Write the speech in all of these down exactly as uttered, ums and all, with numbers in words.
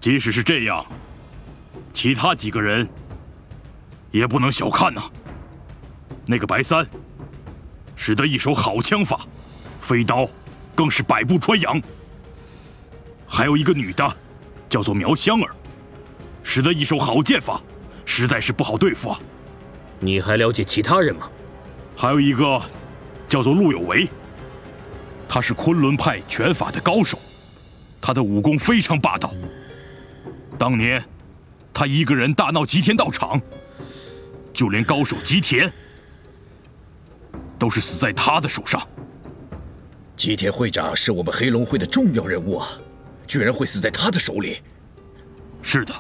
即使是这样，其他几个人也不能小看呐。那个白三，使得一手好枪法，飞刀更是百步穿杨。还有一个女的，叫做苗香儿，使得一手好剑法，实在是不好对付啊。 你还了解其他人吗？ 还有一个叫做陆有为，他是昆仑派拳法的高手，他的武功非常霸道。当年他一个人大闹吉田道场，就连高手吉田都是死在他的手上。 吉田会长是我们黑龙会的重要人物啊，居然会死在他的手里。 是的，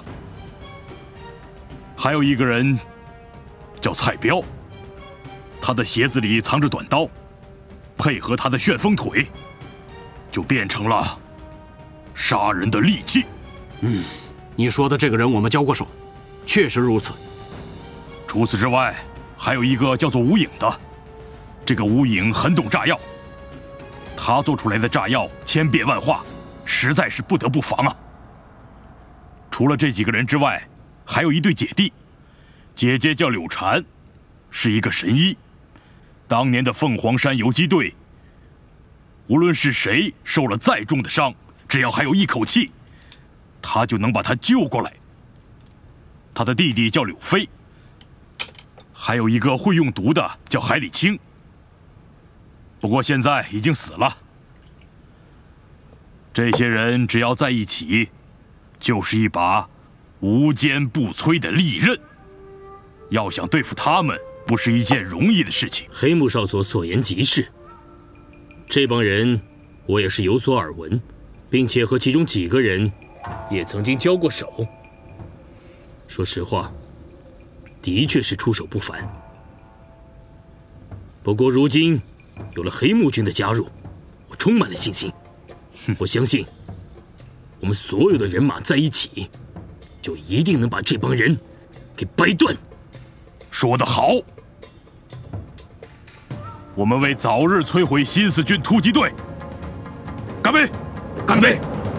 还有一个人叫蔡彪，他的鞋子里藏着短刀，配合他的旋风腿，就变成了杀人的利器。 嗯，你说的这个人我们交过手，确实如此。 除此之外，还有一个叫做吴影的，这个吴影很懂炸药，他做出来的炸药千变万化，实在是不得不防啊。除了这几个人之外，还有一对姐弟，姐姐叫柳禅，是一个神医。当年的凤凰山游击队，无论是谁受了再重的伤，只要还有一口气，他就能把他救过来。他的弟弟叫柳飞，还有一个会用毒的叫海里青，不过现在已经死了。这些人只要在一起，就是一把无坚不摧的利刃。要想对付他们，不是一件容易的事情。 黑木少佐所言极是，这帮人我也是有所耳闻，并且和其中几个人也曾经交过手。说实话，的确是出手不凡。不过如今有了黑木军的加入，我充满了信心。我相信我们所有的人马在一起，就一定能把这帮人给掰断。 说得好，我们为早日摧毁新四军突击队干杯！干杯！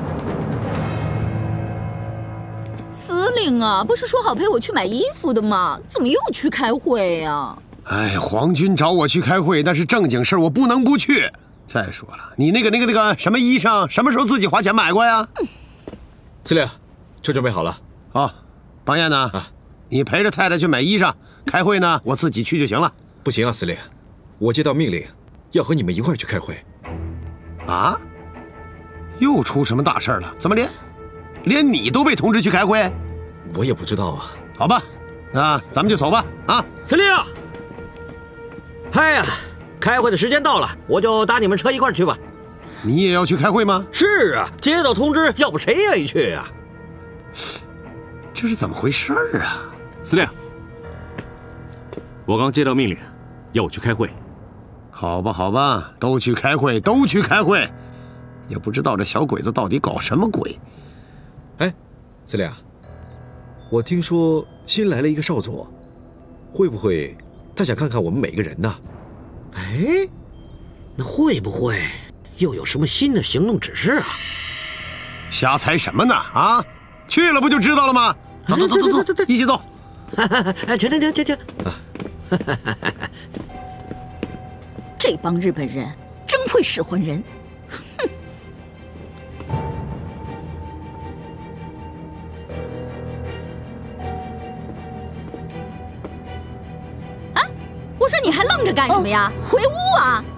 司令啊，不是说好陪我去买衣服的吗？怎么又去开会呀？ 哎，皇军找我去开会，那是正经事，我不能不去。再说了，你那个那个那个什么衣裳，什么时候自己花钱买过呀？ 嗯、司令，车准备好了。 哦，邦彦呢？啊，你陪着太太去买衣裳，开会呢，我自己去就行了。 不行啊，司令，我接到命令，要和你们一块去开会。 啊？又出什么大事了？怎么连连你都被通知去开会？ 我也不知道啊。 好吧，那咱们就走吧。啊， 司令！哎呀，开会的时间到了，我就搭你们车一块去吧。 你也要去开会吗？ 是啊，接到通知，要不谁愿意去啊？ 这是怎么回事啊？ 司令，我刚接到命令，要我去开会。 好吧，好吧，都去开会，都去开会。也不知道这小鬼子到底搞什么鬼。 哎，司令，我听说新来了一个少佐，会不会他想看看我们每个人呢？ 哎，那会不会又有什么新的行动指示啊？ 瞎猜什么呢？啊，去了不就知道了吗？走走走走走，一起走。 哎，行行行行行。 这帮日本人真会使唤人。哼。啊，我说你还愣着干什么呀？回屋啊！